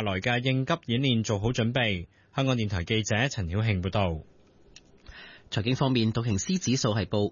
來嘅應急演練做好準備。香港電台記者陳曉慶報道。 財經方面，道瓊斯指數係報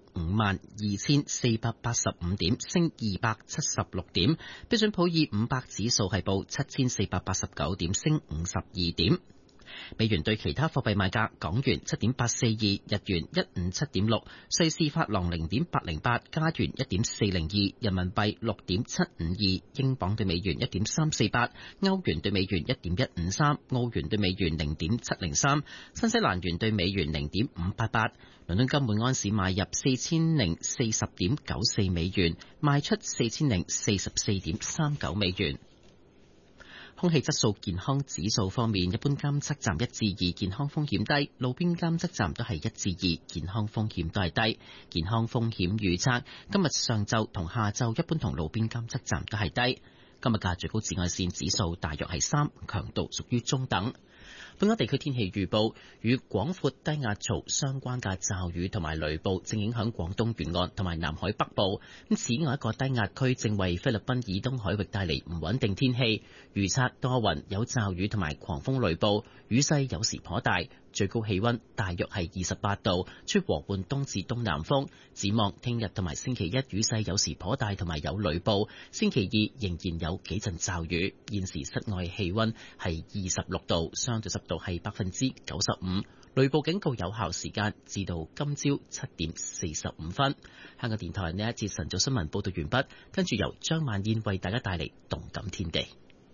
52,485點，升276點；標準普爾500指數係報7,489點，升52點。美元對其他貨幣賣價：港元7.842，日元157.6，瑞士法郎0.808，加元1.402，人民幣6.752，英鎊對美元1.348，歐元對美元1.153，澳元對美元0.703，新西蘭元對美元0.588。倫敦金每安士買入4040.94美元，賣出4044.39美元。空氣質素健康指數方面，一般監測站1至2，健康風險低；路邊監測站都係1至2，健康風險都係低。健康風險預測今日上晝同下晝一般同路邊監測站都係低。今日嘅最高紫外線指數大約係3，強度屬於中等。本港地區天氣預報，與廣闊低壓槽相關嘅驟雨同埋雷暴正影響廣東沿岸同埋南海北部。此外，一個低壓區正為菲律賓以東海域帶嚟唔穩定天氣，預測多雲，有驟雨同埋狂風雷暴，雨勢有時頗大。最高氣溫大約係28度，吹和緩東至東南風。展望聽日同埋星期一雨勢有時頗大，同埋有雷暴。星期二仍然有幾陣驟雨。現時室外氣溫係26度，相對濕度係95%。雷暴警告有效時間至到今朝7:45。香港電台呢一節晨早新聞報道完畢，跟住由張萬燕為大家帶嚟動感天地。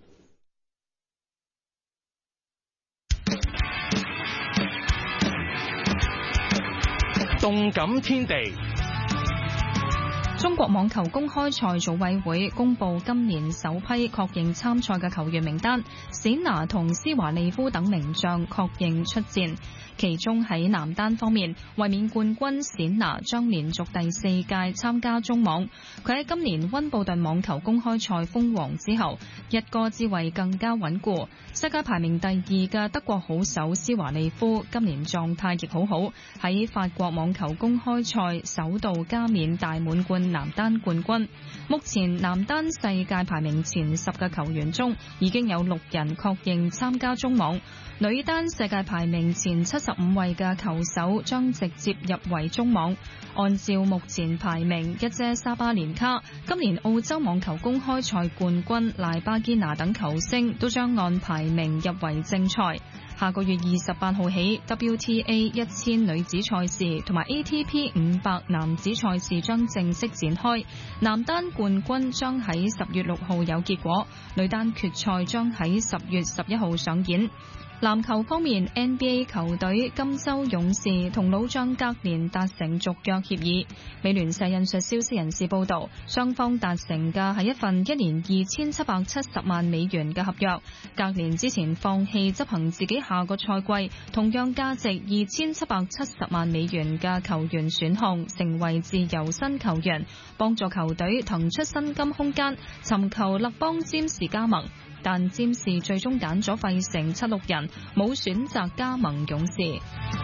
動感天地。 中國網球公開賽組委會公布今年首批確認參賽嘅球員名單，冼拿同施華利夫等名將確認出戰。其中喺男單方面，衛冕冠軍冼拿將連續第4屆參加中網。佢喺今年溫布頓網球公開賽封王之後，一個之位更加穩固。世界排名第2嘅德國好手施華利夫今年狀態亦好好，喺法國網球公開賽首度加冕大滿貫男單冠軍。目前男單世界排名前10嘅球員中，已經有6人確認參加中網。女單世界排名前75位嘅球手將直接入圍中網。按照目前排名，一姐沙巴連卡、今年澳洲網球公開賽冠軍賴巴堅拿等球星都將按排名入圍正賽。下個月28號起 ，WTA 1000女子賽事同埋 ATP 500男子賽事將正式展開。男單冠軍將喺10月6號有結果，女單決賽將喺10月11號上演。籃球方面 ，NBA 球隊金州勇士同老將格連達成續約協議。美聯社引述消息人士報道，雙方達成嘅係一份1年2770萬美元嘅合約。格連之前放棄執行自己下個賽季同樣價值2770萬美元嘅球員選項，成為自由身球員，幫助球隊騰出薪金空間，尋求勒邦詹士加盟。但詹士最終揀咗費城76人，冇選擇加盟勇士。